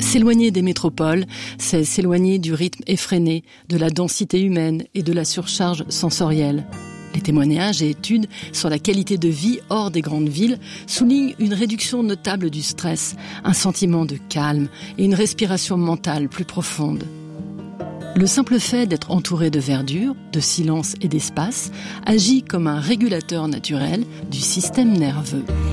S'éloigner des métropoles, c'est s'éloigner du rythme effréné, de la densité humaine et de la surcharge sensorielle. Les témoignages et études sur la qualité de vie hors des grandes villes soulignent une réduction notable du stress, un sentiment de calme et une respiration mentale plus profonde. Le simple fait d'être entouré de verdure, de silence et d'espace agit comme un régulateur naturel du système nerveux.